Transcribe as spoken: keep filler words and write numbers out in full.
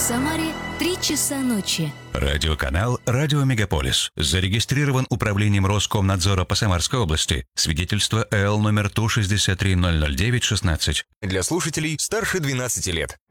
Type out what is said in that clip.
Самаре три часа ночи. Радиоканал «Радио Мегаполис». Зарегистрирован управлением Роскомнадзора по Самарской области. Свидетельство Л номер Ту шестьдесят три ноль ноль девять шестнадцать. Для слушателей старше двенадцати лет.